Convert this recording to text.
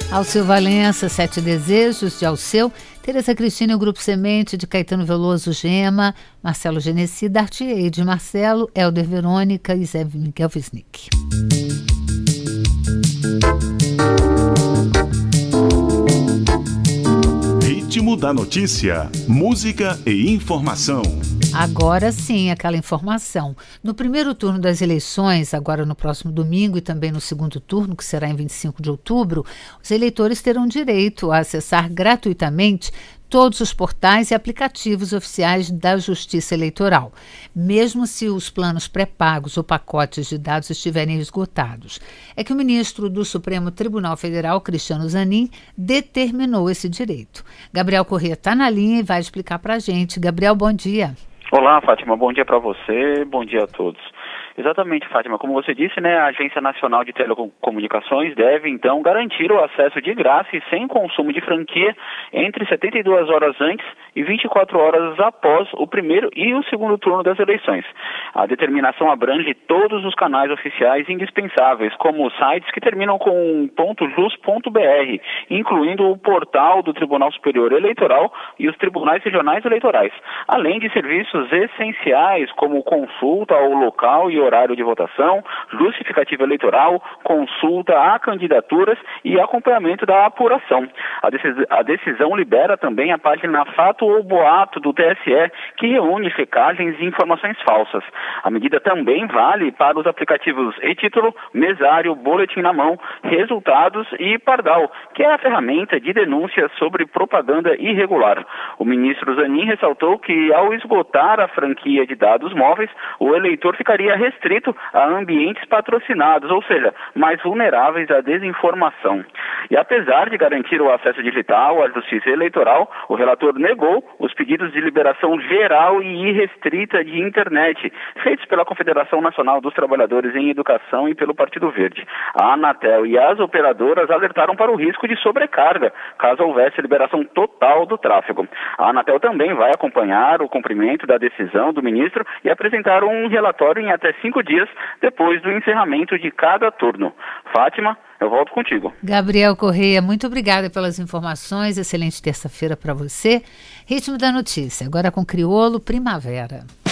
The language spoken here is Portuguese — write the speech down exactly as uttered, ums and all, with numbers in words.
Alceu Valença, Sete Desejos, de Alceu, Tereza Cristina e o Grupo Semente, de Caetano Veloso, Gema, Marcelo Genesi, Dartier de Marcelo, Helder Verônica e Zé Miguel Wisnik. Ritmo da notícia, música e informação. Agora sim, aquela informação. No primeiro turno das eleições, agora no próximo domingo e também no segundo turno, que será em vinte e cinco de outubro, os eleitores terão direito a acessar gratuitamente todos os portais e aplicativos oficiais da Justiça Eleitoral, mesmo se os planos pré-pagos ou pacotes de dados estiverem esgotados. É que o ministro do Supremo Tribunal Federal, Cristiano Zanin, determinou esse direito. Gabriel Corrêa está na linha e vai explicar para a gente. Gabriel, bom dia. Olá, Fátima, bom dia para você, bom dia a todos. Exatamente, Fátima, como você disse, né, a Agência Nacional de Telecomunicações deve, então, garantir o acesso de graça e sem consumo de franquia entre setenta e duas horas antes e vinte e quatro horas após o primeiro e o segundo turno das eleições. A determinação abrange todos os canais oficiais indispensáveis, como os sites que terminam com .jus ponto br, incluindo o portal do Tribunal Superior Eleitoral e os tribunais regionais eleitorais, além de serviços essenciais como consulta ao local e horário de votação, justificativa eleitoral, consulta a candidaturas e acompanhamento da apuração. A decisão, a decisão libera também a página Fato ou Boato do T S E, que reúne checagens e informações falsas. A medida também vale para os aplicativos e-Título, Mesário, Boletim na Mão, Resultados e Pardal, que é a ferramenta de denúncia sobre propaganda irregular. O ministro Zanin ressaltou que, ao esgotar a franquia de dados móveis, o eleitor ficaria restrito a ambientes patrocinados, ou seja, mais vulneráveis à desinformação. E apesar de garantir o acesso digital à Justiça Eleitoral, o relator negou os pedidos de liberação geral e irrestrita de internet, feitos pela Confederação Nacional dos Trabalhadores em Educação e pelo Partido Verde. A Anatel e as operadoras alertaram para o risco de sobrecarga, caso houvesse liberação total do tráfego. A Anatel também vai acompanhar o cumprimento da decisão do ministro e apresentar um relatório em até cinco dias depois do encerramento de cada turno. Fátima, eu volto contigo. Gabriel Corrêa, muito obrigada pelas informações. Excelente terça-feira para você. Ritmo da notícia, agora com Criolo Primavera.